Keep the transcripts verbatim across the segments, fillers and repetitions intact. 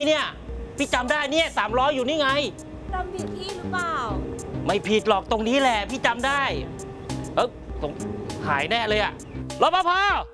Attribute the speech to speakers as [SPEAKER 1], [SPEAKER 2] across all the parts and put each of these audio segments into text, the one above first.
[SPEAKER 1] เนี่ยพี่จำได้เนี่ยสามล้ออยู่นี่ไง
[SPEAKER 2] จำผิดที่หรือเปล่า
[SPEAKER 1] ไม่ผิดหรอกตรงนี้แหละพี่จำได้เออตรงหายแน่เลยอะรปภ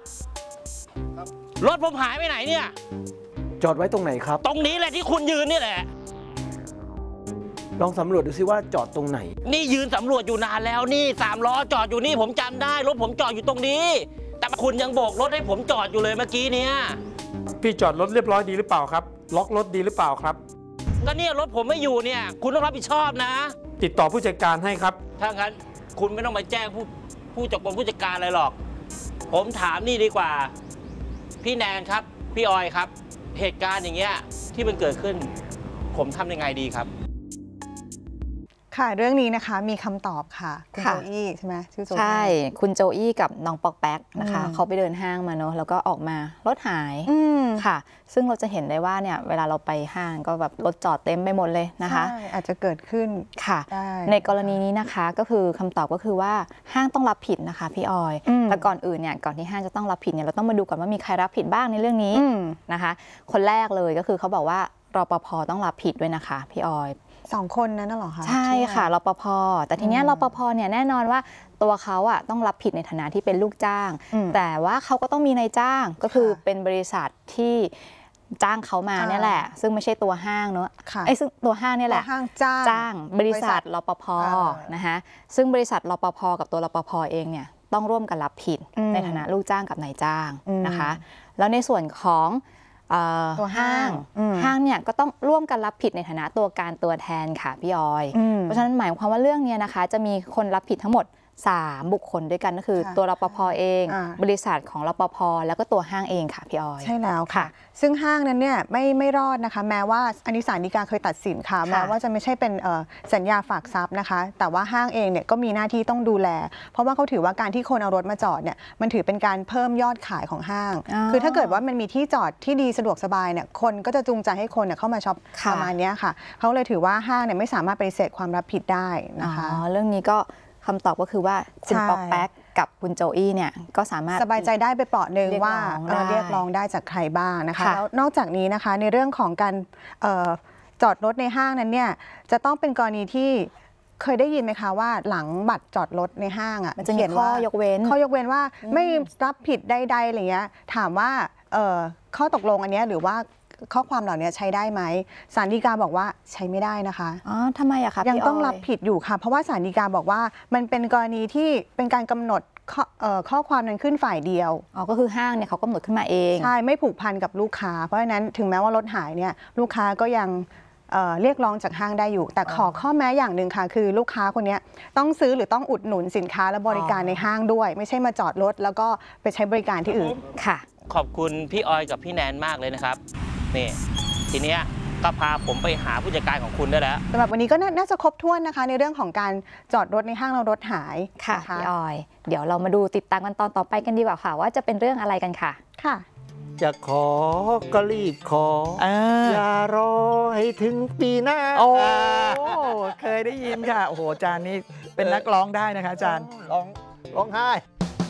[SPEAKER 1] รถผมหายไปไหนเนี่ย
[SPEAKER 3] จอดไว้ตรงไหนครับ
[SPEAKER 1] ตรงนี้แหละที่คุณยืนนี่แหละ
[SPEAKER 3] ลองสำรวจดูซิว่าจอดตรงไหน
[SPEAKER 1] นี่ยืนสำรวจอยู่นานแล้วนี่สามล้อจอดอยู่นี่ผมจำได้รถผมจอดอยู่ตรงนี้แต่คุณยังโบกรถให้ผมจอดอยู่เลยเมื่อกี้เนี้ย
[SPEAKER 4] พี่จอดรถเรียบร้อยดีหรือเปล่าครับล็อกรถดีหรือเปล่าครับ
[SPEAKER 1] ก็เนี่ยรถผมไม่อยู่เนี่ยคุณต้องรับผิดชอบนะ
[SPEAKER 4] ติดต่อผู้จัดการให้ครับ
[SPEAKER 1] ถ้างั้นคุณไม่ต้องมาแจ้งผู้ผู้จัดการผู้จัดการอะไรหรอกผมถามนี่ดีกว่าพี่แนนครับพี่ออยครับเหตุการณ์อย่างเงี้ยที่มันเกิดขึ้นผมทำยังไงดีครับ
[SPEAKER 5] ค่ะเรื่องนี้นะคะมีคำตอบค่ะคุณโจอี้ใช่ไหมชื่อโจอี้
[SPEAKER 6] ใช่คุณโจอี้กับน้องปอกแป๊กนะคะเขาไปเดินห้างมาเนาะแล้วก็ออกมารถหายค่ะซึ่งเราจะเห็นได้ว่าเนี่ยเวลาเราไปห้างก็แบบรถจอดเต็มไปหมดเลยนะคะ
[SPEAKER 5] ใช่อาจจะเกิดขึ้น
[SPEAKER 6] ค่ะในกรณีนี้นะคะก็คือคำตอบก็คือว่าห้างต้องรับผิดนะคะพี่ออยแต่ก่อนอื่นเนี่ยก่อนที่ห้างจะต้องรับผิดเนี่ยเราต้องมาดูก่อนว่ามีใครรับผิดบ้างในเรื่องนี้นะคะคนแรกเลยก็คือเขาบอกว่ารปภต้องรับผิดด้วยนะคะพี่ออย
[SPEAKER 5] สองคนนั้นน่ะหรอคะ
[SPEAKER 6] ใช่ค่ะรปภแต่ทีนี้รปภเนี่ยแน่นอนว่าตัวเขาอ่ะต้องรับผิดในฐานะที่เป็นลูกจ้างแต่ว่าเขาก็ต้องมีนายจ้างก็คือเป็นบริษัทที่จ้างเขามาเนี่ยแหละซึ่งไม่ใช่ตัวห้างเนอะไอ้ซึ่งตัวห้างเนี่ยแหละ
[SPEAKER 5] ห้างจ้าง
[SPEAKER 6] จ้างบริษัทรปภนะคะซึ่งบริษัทรปภกับตัวรปภเองเนี่ยต้องร่วมกันรับผิดในฐานะลูกจ้างกับนายจ้างนะคะแล้วในส่วนของ
[SPEAKER 5] ตัวห้าง
[SPEAKER 6] ห้างเนี่ยก็ต้องร่วมกันรับผิดในฐานะตัวการตัวแทนค่ะพี่ออยเพราะฉะนั้นหมายความว่าเรื่องนี้นะคะจะมีคนรับผิดทั้งหมดสามบุคคลด้วยกันก็คือตัวรปภเองบริษัทของรปภแล้วก็ตัวห้างเองค่ะพี่ออย
[SPEAKER 5] ใช่แล้วค่ะซึ่งห้างนั้นเนี่ยไม่ไม่รอดนะคะแม้ว่าอันนี้ศาลฎีกาเคยตัดสินค่ะแม้ว่าจะไม่ใช่เป็นสัญญาฝากทรัพย์นะคะแต่ว่าห้างเองเนี่ยก็มีหน้าที่ต้องดูแลเพราะว่าเขาถือว่าการที่คนเอารถมาจอดเนี่ยมันถือเป็นการเพิ่มยอดขายของห้างคือถ้าเกิดว่ามันมีที่จอดที่ดีสะดวกสบายเนี่ยคนก็จะจูงใจให้คนเข้ามาช็อปประมาณนี้ค่ะเขาเลยถือว่าห้างเนี่ยไม่สามารถปฏิเสธความรับผิดได้นะคะ
[SPEAKER 6] เรื่องนี้ก็คำตอบก็คือว่าคุณปอกแป๊กกับคุณโจอี้เนี่ยก็สามารถ
[SPEAKER 5] สบายใจได้ไปเปราะหนึ่งว่าเรียกร้องได้จากใครบ้างนะคะแล้วนอกจากนี้นะคะในเรื่องของการจอดรถในห้างนั้นเนี่ยจะต้องเป็นกรณีที่เคยได้ยินไหมคะว่าหลังบัตรจอดรถในห้างอ่ะ
[SPEAKER 6] มันจะมีข้อยกเว้น
[SPEAKER 5] ข้อยกเว้นว่าไม่รับผิดใดๆอะไรเงี้ยถามว่าข้อตกลงอันนี้หรือว่าข้อความเหล่านี้ใช้ได้ไหมศาลฎีกาบอกว่าใช้ไม่ได้นะคะ
[SPEAKER 6] อ๋อทำไมอะคะ
[SPEAKER 5] ยังต้องรับผิดอยู่ค่ะเพราะว่าศาลฎีกาบอกว่ามันเป็นกรณีที่เป็นการกำหนดข้อความนั้นขึ้นฝ่ายเดียว
[SPEAKER 6] อ๋อก็คือห้างเนี่ยเขากำหนดขึ้นมาเอง
[SPEAKER 5] ใช่ไม่ผูกพันกับลูกค้าเพราะฉะนั้นถึงแม้ว่ารถหายเนี่ยลูกค้าก็ยังเรียกร้องจากห้างได้อยู่แต่ขอข้อแม้อย่างหนึ่งค่ะคือลูกค้าคนนี้ต้องซื้อหรือต้องอุดหนุนสินค้าและบริการในห้างด้วยไม่ใช่มาจอดรถแล้วก็ไปใช้บริการที่อื่น
[SPEAKER 6] ค่ะ
[SPEAKER 1] ขอบคุณพี่ออยกับพี่แนนมากเลยนะครับนี่ทีเนี้ยก็พาผมไปหาผู้จัดการของคุณได้แล้ว
[SPEAKER 5] สำหรับวันนี้ก็น่าจะครบถ้วนนะคะในเรื่องของการจอดรถในห้างแล้วรถหาย
[SPEAKER 6] ค่ะพี่ออยเดี๋ยวเรามาดูติดตามกันตอนต่อไปกันดีกว่าค่ะว่าจะเป็นเรื่องอะไรกันค่ะ
[SPEAKER 5] ค่ะ
[SPEAKER 3] จะขอก็รีบขออย่ารอให้ถึงปีหน้า
[SPEAKER 7] โอ้เคยได้ยินค่ะโอ้โหอาจารย์นี่เป็นนักร้องได้นะคะอาจารย์
[SPEAKER 3] ร้องร้องไห้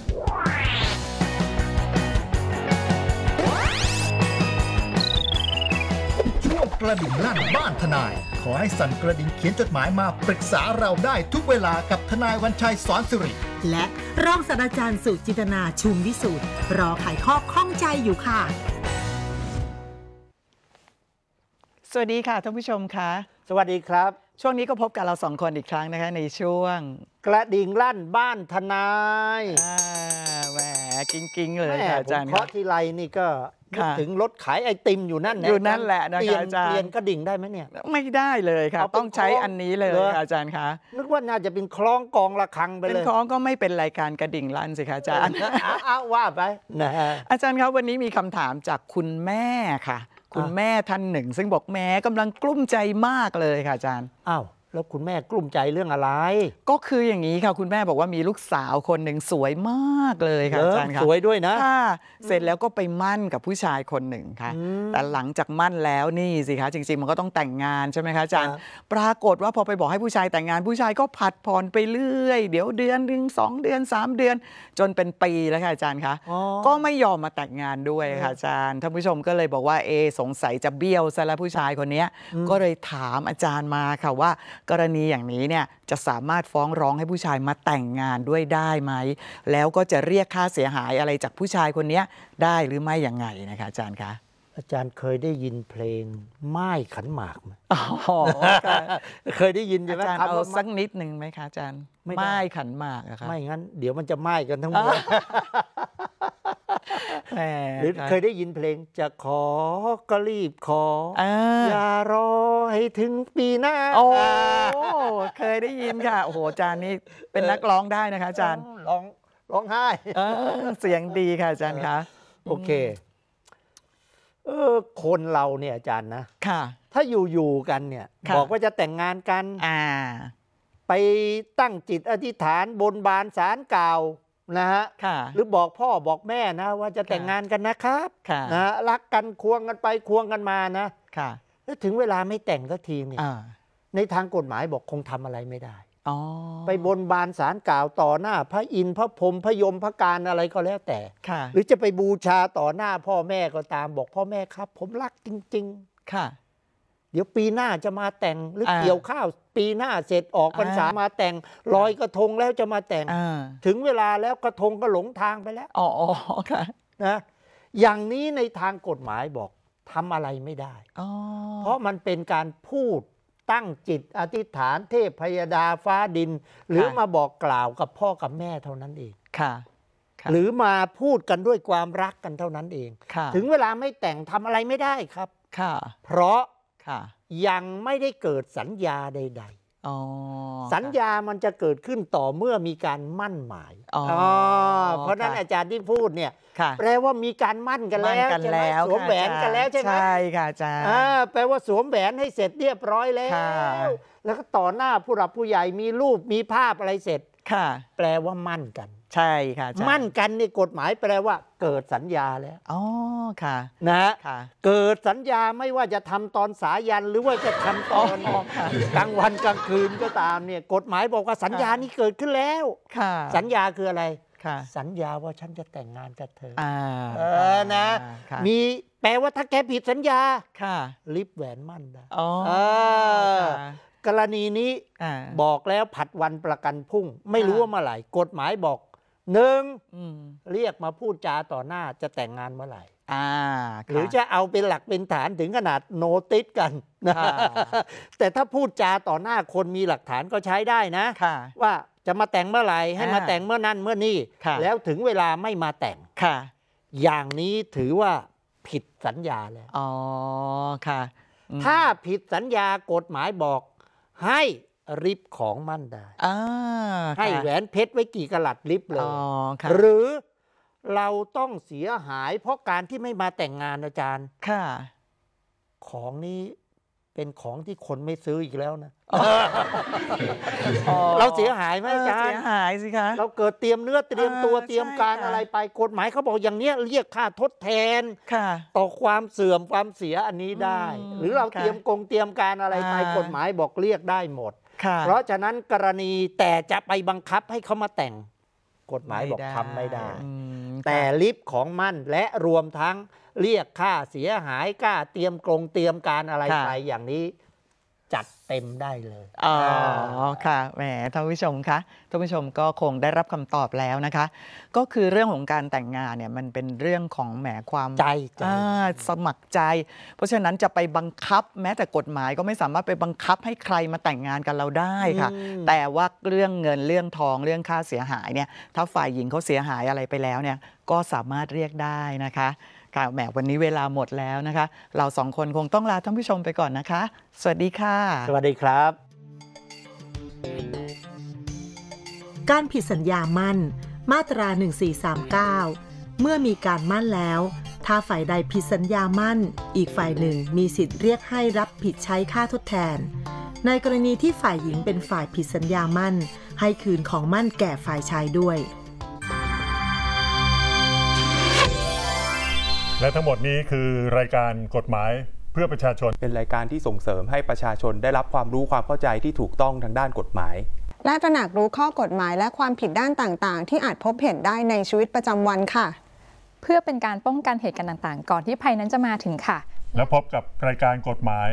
[SPEAKER 8] กระดิ่งลั่นบ้านทนายขอให้สั่นกระดิ่งเขียนจดหมายมาปรึกษาเราได้ทุกเวลากับทนายวันชัยสอนสิริ
[SPEAKER 9] และรองศาสตราจารย์สุจินตนาชุมวิสูตรรอไขข้อข้องใจอยู่ค่ะ
[SPEAKER 7] สวัสดีค่ะท่านผู้ชมคะ
[SPEAKER 3] สวัสดีครับ
[SPEAKER 7] ช่วงนี้ก็พบกับเราสองคนอีกครั้งนะคะในช่วง
[SPEAKER 3] กระดิ่งลั่นบ้านทนาย
[SPEAKER 7] แหมกิ้งๆเลยค่ะอาจารย์
[SPEAKER 3] เพราะทีไรนี่ก็นึกถึงรถขายไอติมอยู่นั่น
[SPEAKER 7] อยู่นั่นแหละนะคะอาจารย์
[SPEAKER 3] เปลี่ยนกระดิ่งได้ไหมเนี่ย
[SPEAKER 7] ไม่ได้เลยค่ะต้องใช้อันนี้เลยอาจารย์คะ
[SPEAKER 3] นึกว่าน่าจะเป็นคล้องกองระฆังไปเลย
[SPEAKER 7] เป็นคล้องก็ไม่เป็นรายการกระดิ่งลั่นสิคะอาจารย์
[SPEAKER 3] อ้าวว่าไปนะ
[SPEAKER 7] อาจารย์ครับวันนี้มีคำถามจากคุณแม่ค่ะคุณแม่ท่านหนึ่งซึ่งบอกแม่กำลังกลุ้มใจมากเลยค่ะอาจารย์
[SPEAKER 3] อ้าวแล้วคุณแม่กลุ้มใจเรื่องอะไร
[SPEAKER 7] ก็คืออย่างนี้ค่ะคุณแม่บอกว่ามีลูกสาวคนหนึ่งสวยมากเลยค่ะอาจารย์ค่ะ
[SPEAKER 3] สวยด้วยนะ
[SPEAKER 7] ค่ะเสร็จแล้วก็ไปมั่นกับผู้ชายคนหนึ่งค่ะแต่หลังจากมั่นแล้วนี่สิคะจริงๆมันก็ต้องแต่งงานใช่ไหมคะอาจารย์ปรากฏว่าพอไปบอกให้ผู้ชายแต่งงานผู้ชายก็ผัดผ่อนไปเรื่อยเดี๋ยวเดือนหนึ่งสองเดือนสามเดือนจนเป็นปีแล้วค่ะอาจารย์คะก็ไม่ยอมมาแต่งงานด้วยค่ะอาจารย์ท่านผู้ชมก็เลยบอกว่าเอสงสัยจะเบี้ยวซะแล้วผู้ชายคนนี้ก็เลยถามอาจารย์มาค่ะว่ากรณีอย่างนี้เนี่ยจะสามารถฟ้องร้องให้ผู้ชายมาแต่งงานด้วยได้ไหมแล้วก็จะเรียกค่าเสียหายอะไรจากผู้ชายคนนี้ได้หรือไม่อย่างไงนะคะอาจารย์คะ
[SPEAKER 3] อาจารย์เคยได้ยินเพลงม่ายขันหมากไหม
[SPEAKER 7] อ๋อ
[SPEAKER 3] เคยได้ยินใช่ไหม
[SPEAKER 7] อาจารย์เอาสักนิดหนึ่งไหมคะอาจารย์ม่ายขันหมากอะคะ
[SPEAKER 3] ไม่งั้นเดี๋ยวมันจะไหม้กันทั้งหมดหรือเคยได้ยินเพลงจะขอก็รีบขออย่ารอให้ถึงปีหน้า
[SPEAKER 7] โอ้เคยได้ยินค่ะโอ้โหอาจารย์นี่เป็นนักร้องได้นะคะอาจารย์
[SPEAKER 3] ร้องร้องไห้
[SPEAKER 7] เสียงดีค่ะอาจารย์คะ
[SPEAKER 3] โอเคเออคนเราเนี่ยอาจารย์นะ
[SPEAKER 7] ค่ะ
[SPEAKER 3] ถ้าอยู่ๆกันเนี่ยบอกว่าจะแต่งงานกัน
[SPEAKER 7] อ่า
[SPEAKER 3] ไปตั้งจิตอธิษฐานบนบานศาลกล่าวนะฮะหรือบอกพ่อบอกแม่นะว่าจะแต่งงานกันนะครับนะรักกันควงกันไปควงกันมานะแล้วถึงเวลาไม่แต่งสักทีเนี่ยในทางกฎหมายบอกคงทำอะไรไม่ได้ไปบนบานศาลกล่าวต่อหน้าพระอินทร์พระพรหมพระยมพระการอะไรก็แล้วแต่หรือจะไปบูชาต่อหน้าพ่อแม่ก็ตามบอกพ่อแม่ครับผมรักจริงๆค่ะเดี๋ยวปีหน้าจะมาแต่งหรือเกี่ยวข้าวปีหน้าเสร็จออกพรรษามาแต่งลอยกระทงแล้วจะมาแต่งถึงเวลาแล้วกระทงก็หลงทางไปแล้ว
[SPEAKER 7] อ๋อค่ะ
[SPEAKER 3] นะอย่างนี้ในทางกฎหมายบอกทำอะไรไม่ได้เพราะมันเป็นการพูดตั้งจิตอธิษฐานเทพพยดาฟ้าดินหรือมาบอกกล่าวกับพ่อกับแม่เท่านั้นเอง
[SPEAKER 7] ค่ะ
[SPEAKER 3] หรือมาพูดกันด้วยความรักกันเท่านั้นเองถึงเวลาไม่แต่งทำอะไรไม่ได้ครับ
[SPEAKER 7] ค่ะ
[SPEAKER 3] เพราะยังไม่ได้เกิดสัญญาใดๆสัญญามันจะเกิดขึ้นต่อเมื่อมีการมั่นหมายเพราะนั้นอาจารย์ที่พูดเนี่ยแปลว่ามีการมั่นกันแล้วใช่ไหมสวมแหวนกันแล้วใช่ไหม
[SPEAKER 7] ใช่ค่ะอาจารย์
[SPEAKER 3] แปลว่าสวมแหวนให้เสร็จเรียบร้อยแล้วแล้วก็ต่อหน้าผู้หลักผู้ใหญ่มีรูปมีภาพอะไรเสร็จแปลว่ามั่นกัน
[SPEAKER 7] ใช่ค่ะ
[SPEAKER 3] มั่นกันในกฎหมายแปลว่าเกิดสัญญาแล้ว
[SPEAKER 7] อ๋อค่ะ
[SPEAKER 3] นะเกิดสัญญาไม่ว่าจะทำตอนสายันหรือว่าจะทำตอนกลางวันกลางคืนก็ตามเนี่ยกฎหมายบอกว่าสัญญานี้เกิดขึ้นแล้วสัญญาคืออะไรสัญญาว่าฉันจะแต่งงานกับเธอเออนะมีแปลว่าถ้าแกผิดสัญญาลิบแหวนมั่นได้กรณีนี้บอกแล้วผัดวันประกันพรุ่งไม่รู้ว่าเมื่อไหร่กฎหมายบอกหนึ่งเรียกมาพูดจาต่อหน้าจะแต่งงานเมื่อไหร่หรือจะเอาเป็นหลักเป็นฐานถึงขนาดโนติสกันนะแต่ถ้าพูดจาต่อหน้าคนมีหลักฐานก็ใช้ได้นะว่าจะมาแต่งเมื่อไหร่ให้มาแต่งเมื่อนั้นเมื่อนี้แล้วถึงเวลาไม่มาแต่งอย่างนี้ถือว่าผิดสัญญาแล้ว
[SPEAKER 7] อ๋อค่ะ
[SPEAKER 3] ถ้าผิดสัญญากฎหมายบอกให้ริบของมั่นได้ให้แหวนเพชรไว้กี่กะลัดริบเลยหรือเราต้องเสียหายเพราะการที่ไม่มาแต่งงานอาจารย์
[SPEAKER 7] ค่ะ
[SPEAKER 3] ของนี้เป็นของที่คนไม่ซื้ออีกแล้วนะเราเสียหายไหมอาจารย์
[SPEAKER 7] เสียหายสิคะ
[SPEAKER 3] เราเกิดเตรียมเนื้อเตรียมตัวเตรียมการอะไรไปกฎหมายเขาบอกอย่างนี้เรียกค่าทดแทนต่อความเสื่อมความเสียอันนี้ได้หรือเราเตรียมกงเตรียมการอะไรไปกฎหมายบอกเรียกได้หมดเพราะฉะนั้นกรณีแต่จะไปบังคับให้เขามาแต่งกฎหมายบอกทำไม่ได้แต่ลิฟต์ของมั่นและรวมทั้งเรียกค่าเสียหายค่าเตรียมกรงเตรียมการอะไรไปอย่างนี้จัดเต็มได้เลย
[SPEAKER 7] อ๋อค่ะแหมท่านผู้ชมคะท่านผู้ชมก็คงได้รับคำตอบแล้วนะคะก็คือเรื่องของการแต่งงานเนี่ยมันเป็นเรื่องของแหมความ
[SPEAKER 3] ใจ
[SPEAKER 7] สมัครใจเพราะฉะนั้นจะไปบังคับแม้แต่กฎหมายก็ไม่สามารถไปบังคับให้ใครมาแต่งงานกับเราได้ค่ะแต่ว่าเรื่องเงินเรื่องทองเรื่องค่าเสียหายเนี่ยถ้าฝ่ายหญิงเขาเสียหายอะไรไปแล้วเนี่ยก็สามารถเรียกได้นะคะค่ะแหมวันนี้เวลาหมดแล้วนะคะเราสองคนคงต้องลาท่านผู้ชมไปก่อนนะคะสวัสดีค่ะ
[SPEAKER 3] สวัสดีครับ
[SPEAKER 9] การผิดสัญญามั่นมาตราหนึ่งสี่สามเก้าเมื่อมีการมั่นแล้วถ้าฝ่ายใดผิดสัญญามั่นอีกฝ่ายหนึ่งมีสิทธิ์เรียกให้รับผิดใช้ค่าทดแทนในกรณีที่ฝ่ายหญิงเป็นฝ่ายผิดสัญญามั่นให้คืนของมั่นแก่ฝ่ายชายด้วย
[SPEAKER 10] และทั้งหมดนี้คือรายการกฎหมายเพื่อประชาชน
[SPEAKER 11] เป็นรายการที่ส่งเสริมให้ประชาชนได้รับความรู้ความเข้าใจที่ถูกต้องทางด้านกฎหมาย
[SPEAKER 5] และตระหนักรู้ข้อกฎหมายและความผิดด้านต่างๆที่อาจพบเห็นได้ในชีวิตประจำวันค่ะ
[SPEAKER 6] เพื่อเป็นการป้องกันเหตุการณ์ต่างๆก่อนที่ภัยนั้นจะมาถึงค่ะ
[SPEAKER 10] แล้วพบกับรายการกฎหมาย